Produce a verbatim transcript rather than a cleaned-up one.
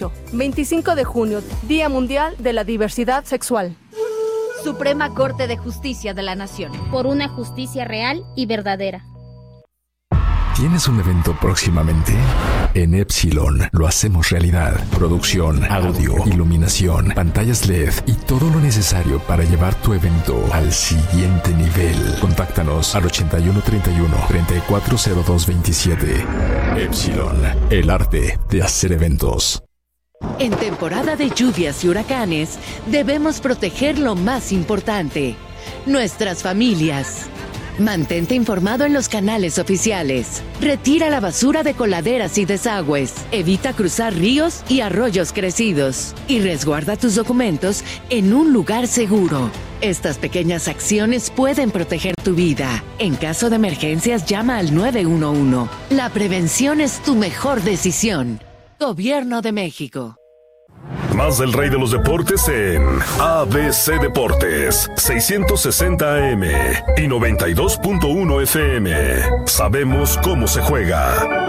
veinticinco de junio, Día Mundial de la Diversidad Sexual. Suprema Corte de Justicia de la Nación. Por una justicia real y verdadera. ¿Tienes un evento próximamente? En Epsilon lo hacemos realidad. Producción, audio, iluminación, pantallas L E D y todo lo necesario para llevar tu evento al siguiente nivel. Contáctanos al ochenta y uno treinta y uno, treinta y cuatro cero dos veintisiete. Epsilon, el arte de hacer eventos. En temporada de lluvias y huracanes, debemos proteger lo más importante, nuestras familias. Mantente informado en los canales oficiales. Retira la basura de coladeras y desagües. Evita cruzar ríos y arroyos crecidos. Y resguarda tus documentos en un lugar seguro. Estas pequeñas acciones pueden proteger tu vida. En caso de emergencias, llama al nueve uno uno. La prevención es tu mejor decisión. Gobierno de México. Más del rey de los deportes en A B C Deportes, seiscientos sesenta A M y noventa y dos punto uno F M. Sabemos cómo se juega.